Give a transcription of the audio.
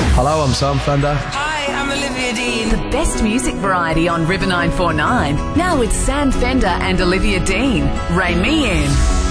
Hello, I'm Sam Fender. Hi, I'm Olivia Dean. The best music variety on River 949. Now with Sam Fender and Olivia Dean. Ray me in.